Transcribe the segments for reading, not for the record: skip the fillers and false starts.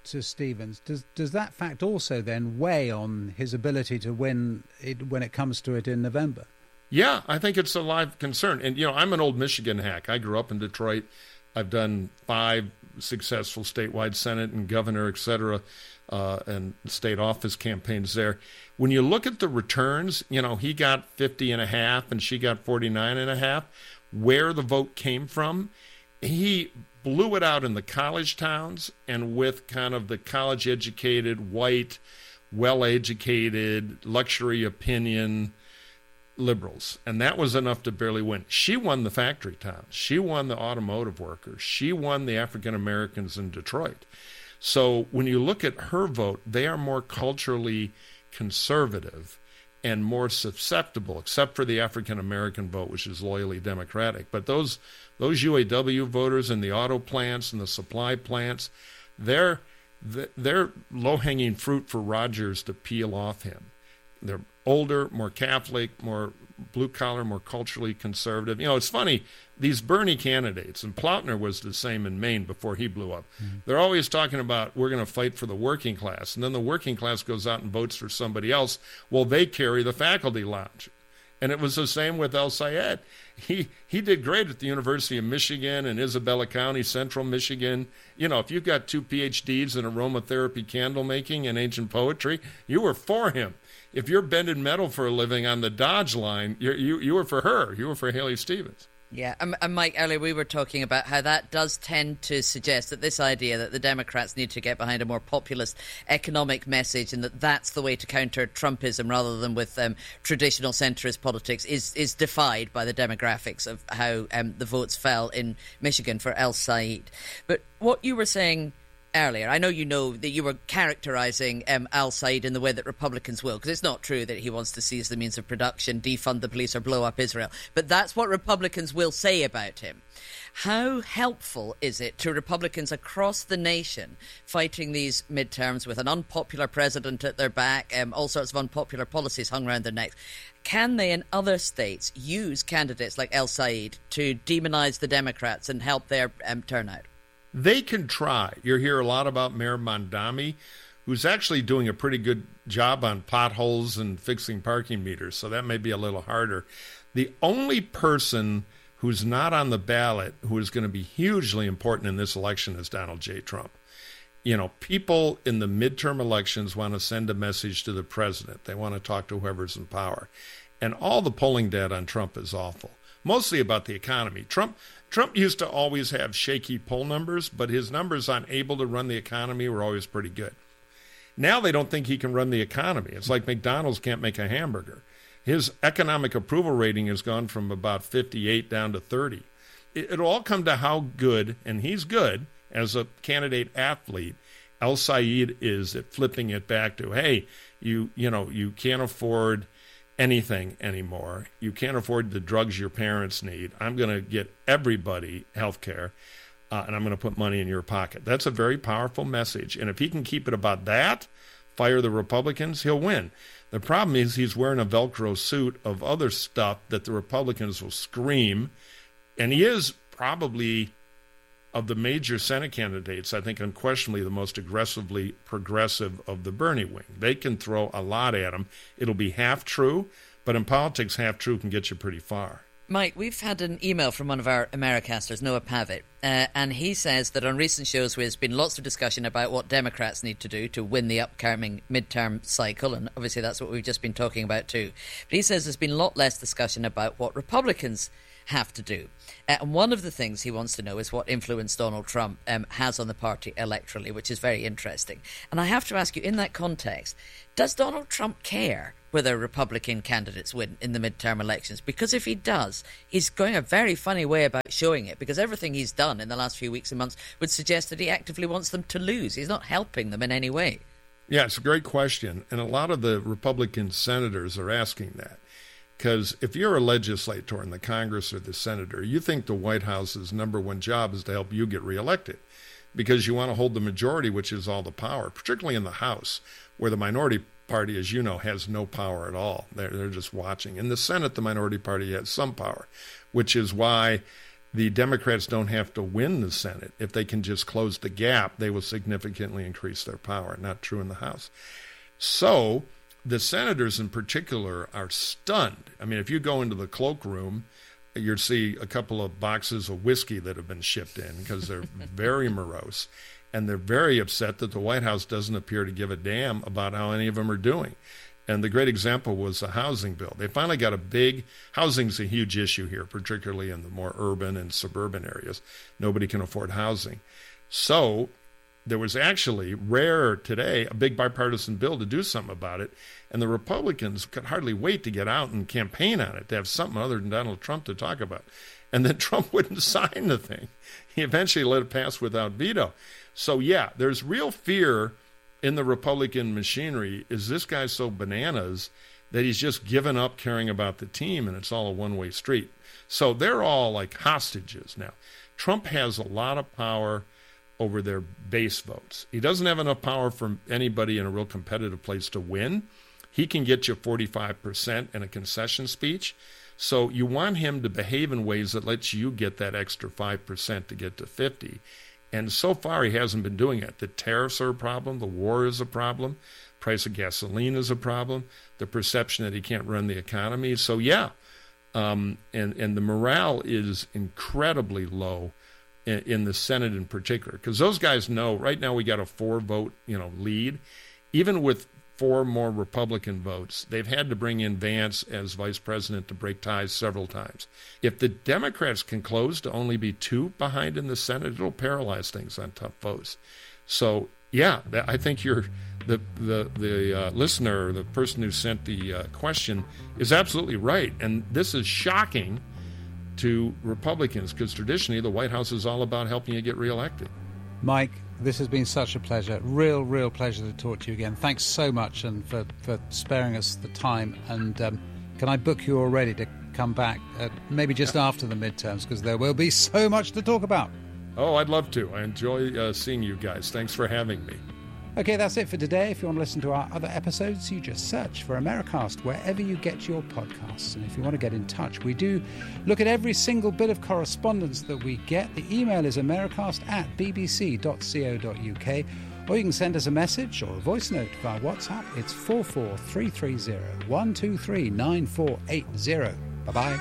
to Stevens. Does that fact also then weigh on his ability to win it when it comes to it in November? Yeah, I think it's a live concern. And, I'm an old Michigan hack. I grew up in Detroit. I've done 5 successful statewide Senate and governor, et cetera, and state office campaigns there. When you look at the returns, he got 50.5 and she got 49.5. Where the vote came from, he blew it out in the college towns and with kind of the college-educated, white, well-educated, luxury opinion liberals. And that was enough to barely win. She won the factory towns. She won the automotive workers. She won the African Americans in Detroit. So when you look at her vote, they are more culturally conservative and more susceptible, except for the African American vote, which is loyally Democratic. But those UAW voters in the auto plants and the supply plants, they're low-hanging fruit for Rogers to peel off him. They're older, more Catholic, more blue-collar, more culturally conservative. It's funny, these Bernie candidates, and Plautner was the same in Maine before he blew up, they're always talking about, we're going to fight for the working class, and then the working class goes out and votes for somebody else. Well, they carry the faculty lounge. And it was the same with El Sayed. He did great at the University of Michigan and Isabella County, Central Michigan. If you've got 2 PhDs in aromatherapy, candle making, and ancient poetry, you were for him. If you're bending metal for a living on the Dodge line, you were for her. You were for Haley Stevens. Yeah, and Mike, earlier we were talking about how that does tend to suggest that this idea that the Democrats need to get behind a more populist economic message and that's the way to counter Trumpism rather than with traditional centrist politics is defied by the demographics of how the votes fell in Michigan for El Sayed. But what you were saying earlier, I know that you were characterising Al Sayed in the way that Republicans will, because it's not true that he wants to seize the means of production, defund the police or blow up Israel, but that's what Republicans will say about him. How helpful is it to Republicans across the nation fighting these midterms with an unpopular president at their back, all sorts of unpopular policies hung around their necks? Can they in other states use candidates like El Sayed to demonise the Democrats and help their turnout? They can try. You hear a lot about Mayor Mondami, who's actually doing a pretty good job on potholes and fixing parking meters, so that may be a little harder. The only person who's not on the ballot who is going to be hugely important in this election is Donald J. Trump. People in the midterm elections want to send a message to the president. They want to talk to whoever's in power. And all the polling data on Trump is awful, mostly about the economy. Trump used to always have shaky poll numbers, but his numbers on able to run the economy were always pretty good. Now they don't think he can run the economy. It's like McDonald's can't make a hamburger. His economic approval rating has gone from about 58 down to 30. It'll all come to how good, and he's good, as a candidate athlete, El Sayed is at flipping it back to, hey, you can't afford anything anymore. You can't afford the drugs your parents need. I'm going to get everybody health care, and I'm going to put money in your pocket. That's a very powerful message. And if he can keep it about that, fire the Republicans, he'll win. The problem is he's wearing a Velcro suit of other stuff that the Republicans will scream. And he is probably, of the major Senate candidates, I think unquestionably the most aggressively progressive of the Bernie wing. They can throw a lot at him. It'll be half true, but in politics, half true can get you pretty far. Mike, we've had an email from one of our Americasters, Noah Pavitt, and he says that on recent shows there's been lots of discussion about what Democrats need to do to win the upcoming midterm cycle, and obviously that's what we've just been talking about too. But he says there's been a lot less discussion about what Republicans have to do. And one of the things he wants to know is what influence Donald Trump has on the party electorally, which is very interesting. And I have to ask you, in that context, does Donald Trump care whether Republican candidates win in the midterm elections? Because if he does, he's going a very funny way about showing it, because everything he's done in the last few weeks and months would suggest that he actively wants them to lose. He's not helping them in any way. Yeah, it's a great question. And a lot of the Republican senators are asking that. Because if you're a legislator in the Congress or the senator, you think the White House's number one job is to help you get reelected, because you want to hold the majority, which is all the power, particularly in the House, where the minority party, as you know, has no power at all. They're just watching. In the Senate, the minority party has some power, which is why the Democrats don't have to win the Senate. If they can just close the gap, they will significantly increase their power. Not true in the House. So the senators in particular are stunned. I mean, if you go into the cloakroom, you'll see a couple of boxes of whiskey that have been shipped in because they're very morose. And they're very upset that the White House doesn't appear to give a damn about how any of them are doing. And the great example was the housing bill. They finally got housing's a huge issue here, particularly in the more urban and suburban areas. Nobody can afford housing. So there was actually, rare today, a big bipartisan bill to do something about it. And the Republicans could hardly wait to get out and campaign on it, to have something other than Donald Trump to talk about. And then Trump wouldn't sign the thing. He eventually let it pass without veto. So, yeah, there's real fear in the Republican machinery. Is this guy so bananas that he's just given up caring about the team and it's all a one-way street? So they're all like hostages now. Trump has a lot of power over their base votes. He doesn't have enough power for anybody in a real competitive place to win. He can get you 45% in a concession speech. So you want him to behave in ways that lets you get that extra 5% to get to 50%. And so far, he hasn't been doing it. The tariffs are a problem. The war is a problem. Price of gasoline is a problem. The perception that he can't run the economy. So, yeah, and the morale is incredibly low in the Senate in particular, because those guys know right now we got a 4-vote lead. Even with 4 more Republican votes, they've had to bring in Vance as vice president to break ties several times. If the Democrats can close to only be 2 behind in the Senate, it'll paralyze things on tough votes. So, yeah, I think the listener, the person who sent the question, is absolutely right. And this is shocking to Republicans because traditionally the White House is all about helping you get reelected. Mike, this has been such a pleasure. Real pleasure to talk to you again. Thanks so much and for sparing us the time. And can I book you already to come back maybe just after the midterms, because there will be so much to talk about. Oh, I'd love to. I enjoy seeing you guys. Thanks for having me. Okay, that's it for today. If you want to listen to our other episodes, you just search for Americast wherever you get your podcasts. And if you want to get in touch, we do look at every single bit of correspondence that we get. The email is americast@bbc.co.uk, or you can send us a message or a voice note via WhatsApp. It's 44330 123 9480. Bye-bye.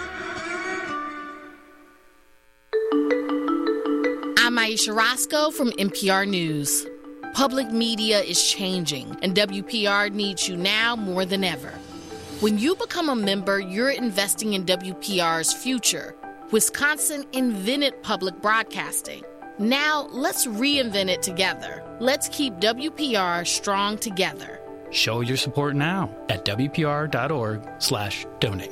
I'm Aisha Roscoe from NPR News. Public media is changing, and WPR needs you now more than ever. When you become a member, you're investing in WPR's future. Wisconsin invented public broadcasting. Now, let's reinvent it together. Let's keep WPR strong together. Show your support now at WPR.org/donate.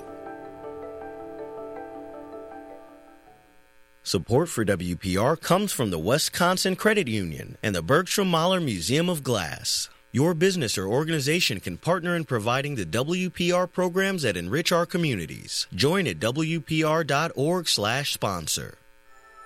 Support for WPR comes from the Wisconsin Credit Union and the Bergstrom Mahler Museum of Glass. Your business or organization can partner in providing the WPR programs that enrich our communities. Join at WPR.org/sponsor.